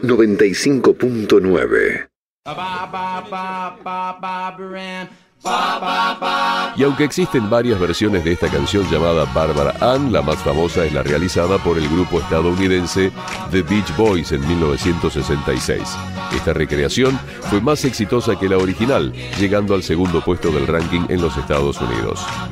95.9. Y aunque existen varias versiones de esta canción llamada Barbara Ann, la más famosa es la realizada por el grupo estadounidense The Beach Boys en 1966. Esta recreación fue más exitosa que la original, llegando al segundo puesto del ranking en los Estados Unidos.